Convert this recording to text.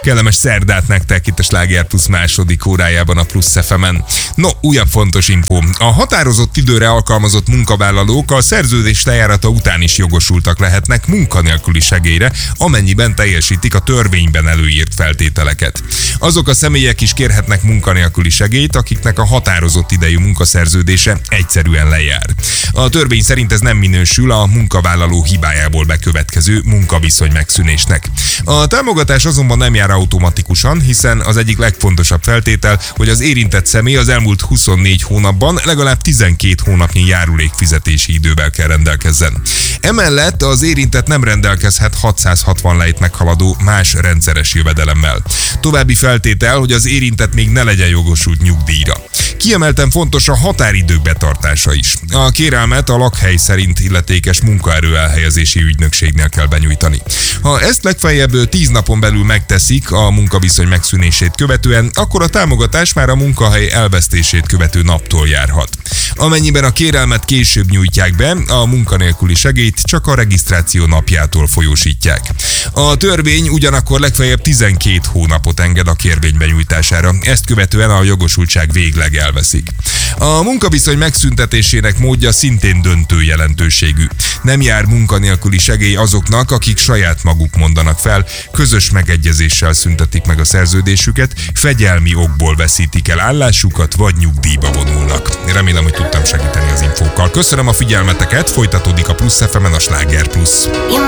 Kellemes szerdát nektek itt a Sláger Plusz második órájában a Plusz FM-en. No, újabb fontos info. A határozott időre alkalmazott munkavállalók a szerződés lejárata után is jogosultak lehetnek munkanélküli segélyre, amennyiben teljesítik a törvényben előírt feltételeket. Azok a személyek is kérhetnek munkanélküli segélyt, akiknek a határozott idejű munkaszerződése egyszerűen lejár. A törvény szerint ez nem minősül a munkavállaló hibájából bekövetkező munkaviszony megszűnésnek. A támogatás azonban nem jár automatikusan, hiszen az egyik legfontosabb feltétel, hogy az érintett személy az elmúlt 24 hónapban legalább 12 hónapnyi járulékfizetési idővel kell rendelkezzen. Emellett az érintett nem rendelkezhet 660 lejt meghaladó más rendszeres jövedelemmel. További feltétel, hogy az érintett még ne legyen jogosult nyugdíjra. Kiemelten fontos a határidők betartása is. A kérelmet a lakhely szerint illetékes munkaerő elhelyezési ügynökségnél kell benyújtani. Ha ezt legfeljebb 10 napon belül megteszik a munkaviszony megszűnését követően, akkor a támogatás már a munkahely elvesztését követő naptól járhat. Amennyiben a kérelmet később nyújtják be, a munkanélküli segélyt csak a regisztráció napjától folyósítják. A törvény ugyanakkor legfeljebb 12 hónapot enged a kérvény benyújtására, ezt követően a jogosultság végleg elveszik. A munkaviszony megszüntetésének módja szintén döntő jelentőségű. Nem jár munkanélküli segély azoknak, akik saját maguk mondanak fel, közös megegyezéssel szüntetik meg a szerződésüket, fegyelmi okból veszítik el állásukat, vagy nyugdíjba vonulnak. Remélem, hogy tudtam segíteni az infókkal. Köszönöm a figyelmeteket, folytatódik a Plusz FM-en a Sláger Plusz.